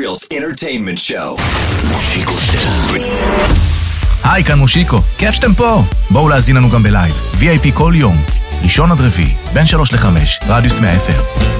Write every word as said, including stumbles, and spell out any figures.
Israel's entertainment show. מושיקו שטרן. היי, כאן מושיקו. כיף שאתם פה. בואו להזין לנו גם בלייב. וי איי פי כל יום. ראשון עד רביעי, בין שלוש לחמש, רדיוס מאה אפר.